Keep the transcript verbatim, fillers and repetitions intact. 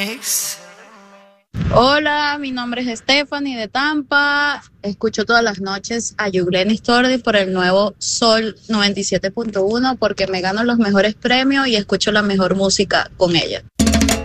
Hola, mi nombre es Stephanie de Tampa. Escucho todas las noches a Yuglen Stordi por el nuevo Sol noventa y siete punto uno porque me gano los mejores premios y escucho la mejor música con ella.